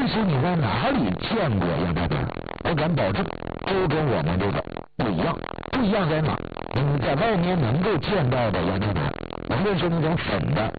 许你在哪里见过鸭蛋白，我敢保证都跟我们这个不一样。不一样在哪？你在外面能够见到的鸭蛋白，无论是那种粉的